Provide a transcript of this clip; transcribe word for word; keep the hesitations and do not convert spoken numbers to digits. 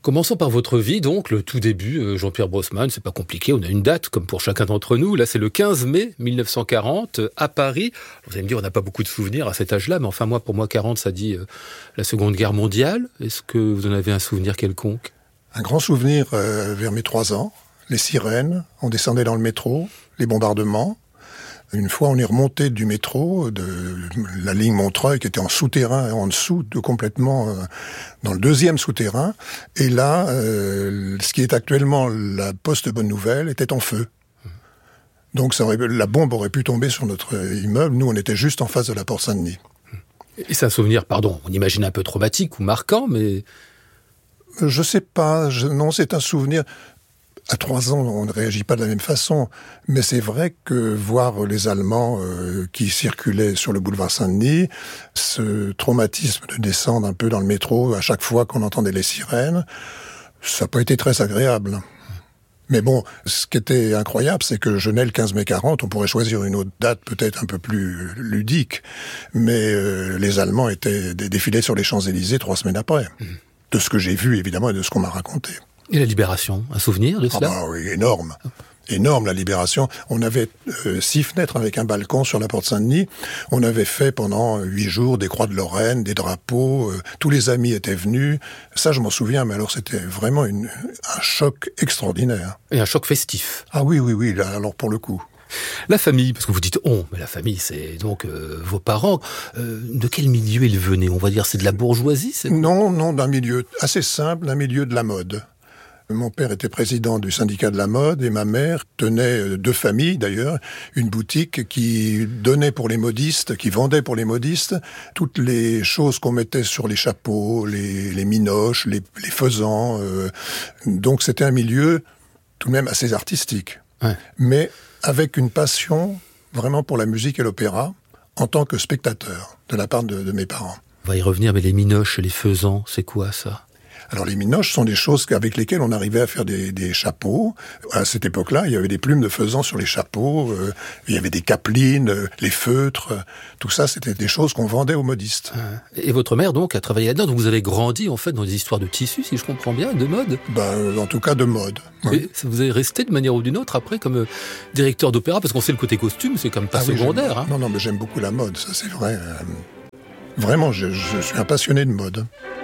Commençons par votre vie, donc, le tout début, euh, Jean-Pierre Brossman, c'est pas compliqué, on a une date, comme pour chacun d'entre nous. Là, c'est le quinze mai mille neuf cent quarante, euh, à Paris. Vous allez me dire, on n'a pas beaucoup de souvenirs à cet âge-là, mais enfin, moi, pour moi, quarante, ça dit euh, la Seconde Guerre mondiale. Est-ce que vous en avez un souvenir quelconque ? Un grand souvenir euh, vers mes trois ans, les sirènes, on descendait dans le métro, les bombardements. Une fois, on est remonté du métro, de la ligne Montreuil, qui était en souterrain, en dessous, de complètement euh, dans le deuxième souterrain. Et là, euh, ce qui est actuellement la Poste Bonne Nouvelle était en feu. Donc ça aurait, la bombe aurait pu tomber sur notre immeuble. Nous, on était juste en face de la Porte Saint-Denis. Et c'est un souvenir, pardon, on imagine un peu traumatique ou marquant, mais... Je sais pas, je, non, c'est un souvenir... À trois ans, on ne réagit pas de la même façon, mais c'est vrai que voir les Allemands euh, qui circulaient sur le boulevard Saint-Denis, ce traumatisme de descendre un peu dans le métro à chaque fois qu'on entendait les sirènes, ça n'a pas été très agréable. Mais bon, ce qui était incroyable, c'est que je nais le quinze mai quarante, on pourrait choisir une autre date peut-être un peu plus ludique, mais euh, les Allemands étaient défilés sur les Champs-Élysées trois semaines après, mmh. de ce que j'ai vu évidemment et de ce qu'on m'a raconté. Et la Libération, un souvenir de cela ? Ah bah oui, énorme. Énorme, la Libération. On avait euh, six fenêtres avec un balcon sur la Porte Saint-Denis. On avait fait pendant huit jours des croix de Lorraine, des drapeaux. Euh, tous les amis étaient venus. Ça, je m'en souviens, mais alors c'était vraiment une, un choc extraordinaire. Et un choc festif. Ah oui, oui, oui, là, alors pour le coup. La famille, parce que vous dites « on », mais la famille, c'est donc euh, vos parents. Euh, de quel milieu ils venaient ? On va dire c'est de la bourgeoisie c'est... Non, non, d'un milieu assez simple, d'un milieu de la mode. Mon père était président du syndicat de la mode et ma mère tenait deux familles d'ailleurs, une boutique qui donnait pour les modistes, qui vendait pour les modistes toutes les choses qu'on mettait sur les chapeaux, les, les minoches, les, les faisans. Euh, donc c'était un milieu tout de même assez artistique, ouais. Mais avec une passion vraiment pour la musique et l'opéra en tant que spectateur de la part de, de mes parents. On va y revenir, mais les minoches et les faisans, c'est quoi ça ? Alors les minoches sont des choses avec lesquelles on arrivait à faire des, des chapeaux. À cette époque-là, il y avait des plumes de faisan sur les chapeaux, euh, il y avait des capelines, euh, les feutres, euh, tout ça c'était des choses qu'on vendait aux modistes. Et votre mère donc a travaillé là-dedans, donc vous avez grandi en fait dans des histoires de tissus, si je comprends bien, de mode ? Ben, euh, en tout cas de mode. Oui. Et ça vous avez resté de manière ou d'une autre après comme euh, directeur d'opéra, parce qu'on sait le côté costume, c'est comme pas ah, secondaire. Oui, hein. Non, non, mais j'aime beaucoup la mode, ça c'est vrai. Euh, vraiment, je, je suis un passionné de mode.